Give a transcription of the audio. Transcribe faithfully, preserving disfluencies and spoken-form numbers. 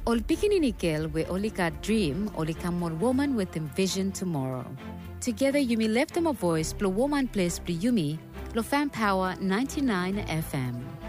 Ol Pikininikel we olika dream olika more woman with envision tomorrow. Together you may lift them a voice, blow woman place, blow yumi, blow fan power ninety-nine F M.